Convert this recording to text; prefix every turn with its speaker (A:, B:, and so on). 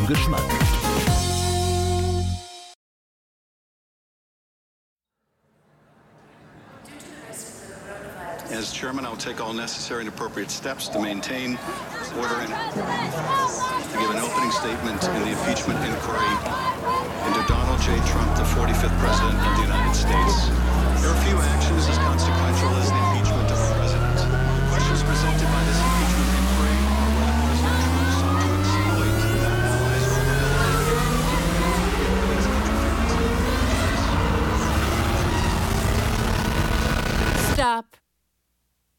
A: guten Geschmack.
B: As chairman, I'll take all necessary and appropriate steps to maintain order and to give an opening statement in the impeachment inquiry into Donald J. Trump, the 45th president of